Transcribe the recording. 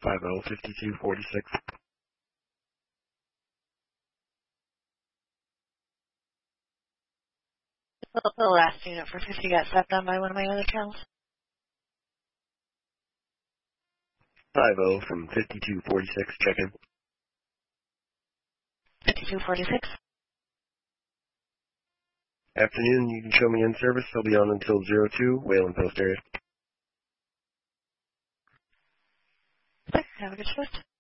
505246. The last unit for 50 got stepped on by one of my other cows. 50 from 5246, check in. 5246. Afternoon, you can show me in service. I'll be on until 02, Wayland Post area. Okay, have a good shift.